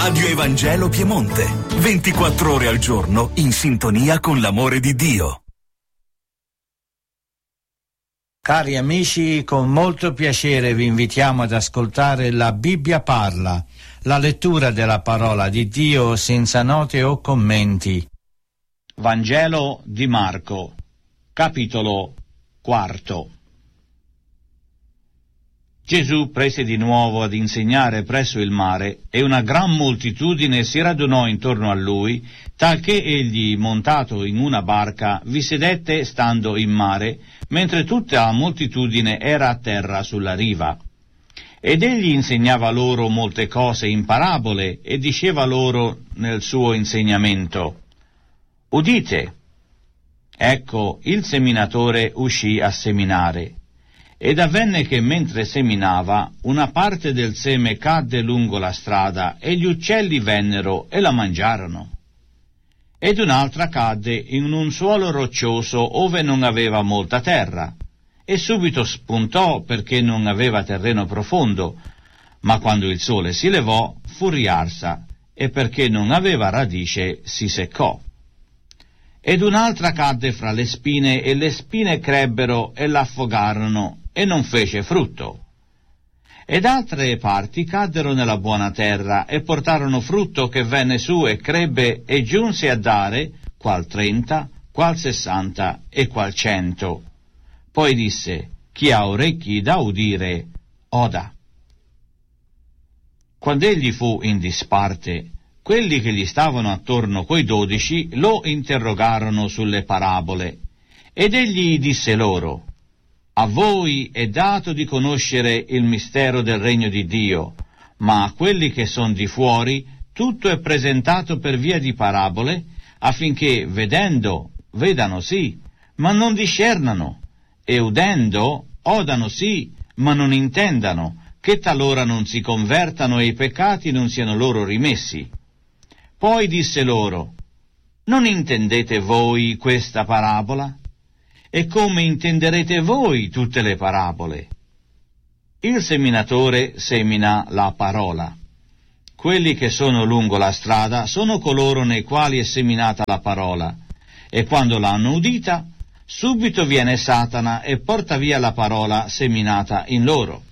Radio Evangelo Piemonte, 24 ore al giorno in sintonia con l'amore di Dio. Cari amici, con molto piacere vi invitiamo ad ascoltare La Bibbia parla, la lettura della parola di Dio senza note o commenti. Vangelo di Marco, capitolo 4. Gesù prese di nuovo ad insegnare presso il mare e una gran moltitudine si radunò intorno a lui, talché egli, montato in una barca, vi sedette stando in mare, mentre tutta la moltitudine era a terra sulla riva. Ed egli insegnava loro molte cose in parabole e diceva loro nel suo insegnamento: Udite! Ecco, il seminatore uscì a seminare. Ed avvenne che mentre seminava, una parte del seme cadde lungo la strada, e gli uccelli vennero e la mangiarono. Ed un'altra cadde in un suolo roccioso ove non aveva molta terra, e subito spuntò perché non aveva terreno profondo, ma quando il sole si levò fu riarsa, e perché non aveva radice si seccò. Ed un'altra cadde fra le spine, e le spine crebbero e l'affogarono, e non fece frutto. Ed altre parti caddero nella buona terra, e portarono frutto che venne su e crebbe, e giunse a dare, qual 30, qual 60 e qual 100. Poi disse: chi ha orecchi da udire, oda. Quando egli fu in disparte, quelli che gli stavano attorno coi 12 lo interrogarono sulle parabole, ed egli disse loro: a voi è dato di conoscere il mistero del regno di Dio, ma a quelli che son di fuori tutto è presentato per via di parabole, affinché vedendo vedano sì, ma non discernano, e udendo odano sì, ma non intendano, che talora non si convertano e i peccati non siano loro rimessi. Poi disse loro: non intendete voi questa parabola? E come intenderete voi tutte le parabole? Il seminatore semina la parola. Quelli che sono lungo la strada sono coloro nei quali è seminata la parola, e quando l'hanno udita, subito viene Satana e porta via la parola seminata in loro.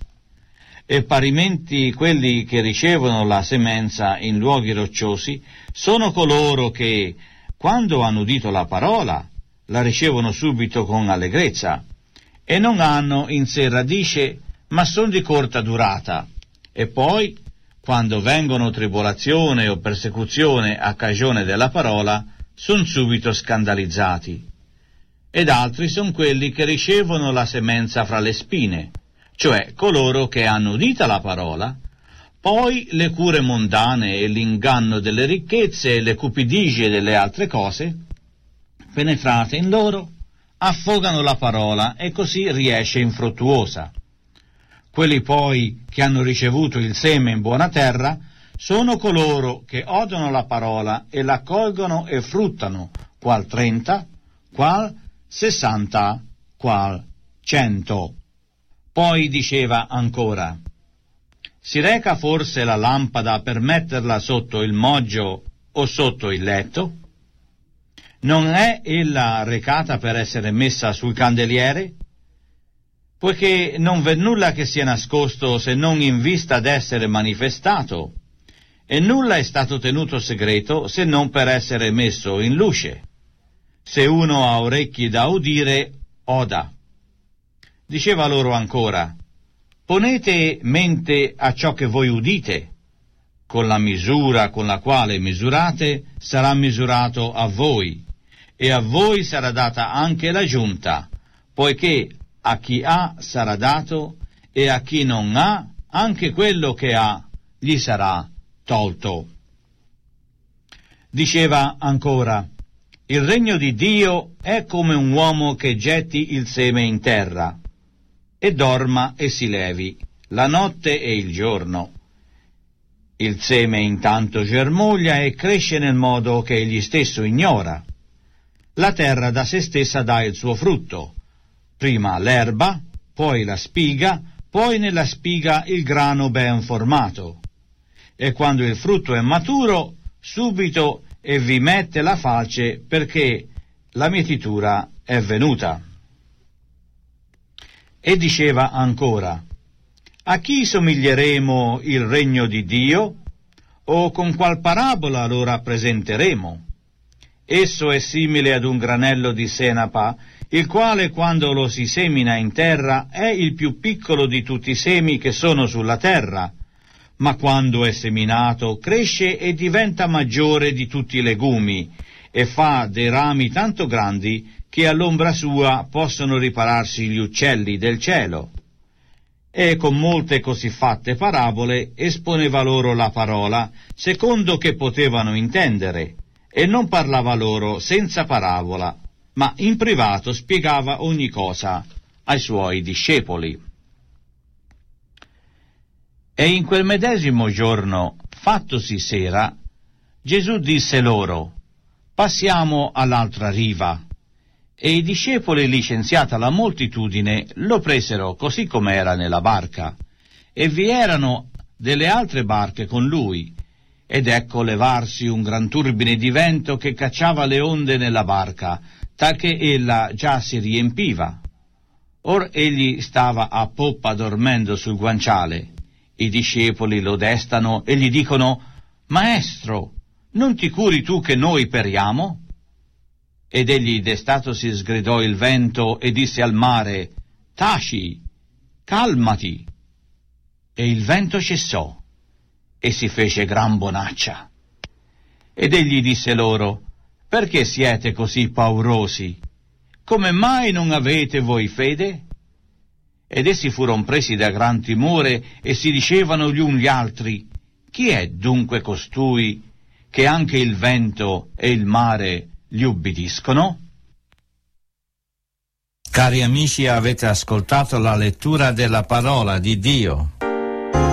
E parimenti quelli che ricevono la semenza in luoghi rocciosi sono coloro che, quando hanno udito la parola, la ricevono subito con allegrezza, e non hanno in sé radice, ma son di corta durata, e poi, quando vengono tribolazione o persecuzione a cagione della parola, son subito scandalizzati. Ed altri son quelli che ricevono la semenza fra le spine, cioè coloro che hanno udita la parola, poi le cure mondane e l'inganno delle ricchezze e le cupidigie delle altre cose, penetrate in loro, affogano la parola e così riesce infruttuosa. Quelli poi che hanno ricevuto il seme in buona terra sono coloro che odono la parola e la accolgono e fruttano, qual 30, qual 60, qual 100. Poi diceva ancora: si reca forse la lampada per metterla sotto il moggio o sotto il letto? Non è ella recata per essere messa sul candeliere? Poiché non v'è nulla che sia nascosto se non in vista d'essere manifestato, e nulla è stato tenuto segreto se non per essere messo in luce. Se uno ha orecchi da udire, oda. Diceva loro ancora: ponete mente a ciò che voi udite. Con la misura con la quale misurate sarà misurato a voi, e a voi sarà data anche la giunta, poiché a chi ha sarà dato, e a chi non ha, anche quello che ha gli sarà tolto. Diceva ancora: il regno di Dio è come un uomo che getti il seme in terra, e dorma e si levi, la notte e il giorno. Il seme intanto germoglia e cresce nel modo che egli stesso ignora. La terra da se stessa dà il suo frutto, prima l'erba, poi la spiga, poi nella spiga il grano ben formato. e quando il frutto è maturo, subito e vi mette la falce, perché la mietitura è venuta. E diceva ancora: a chi somiglieremo il regno di Dio? O con qual parabola lo rappresenteremo? Esso è simile ad un granello di senape, il quale, quando lo si semina in terra, è il più piccolo di tutti i semi che sono sulla terra, ma quando è seminato cresce e diventa maggiore di tutti i legumi, e fa dei rami tanto grandi che all'ombra sua possono ripararsi gli uccelli del cielo. E con molte così fatte parabole esponeva loro la parola, secondo che potevano intendere, e non parlava loro senza parabola, ma in privato spiegava ogni cosa ai suoi discepoli. E in quel medesimo giorno, fattosi sera, Gesù disse loro: passiamo all'altra riva. E i discepoli, licenziata la moltitudine, lo presero così com'era nella barca, e vi erano delle altre barche con lui, ed ecco levarsi un gran turbine di vento che cacciava le onde nella barca, talché ella già si riempiva. Or egli stava a poppa dormendo sul guanciale. I discepoli lo destano e gli dicono: Maestro, non ti curi tu che noi periamo? Ed egli destatosi sgridò il vento e disse al mare: taci, calmati. E il vento cessò e si fece gran bonaccia. Ed egli disse loro: perché siete così paurosi? Come mai non avete voi fede? Ed essi furono presi da gran timore e si dicevano gli uni gli altri: chi è dunque costui che anche il vento e il mare gli ubbidiscono? Cari amici, avete ascoltato la lettura della parola di Dio.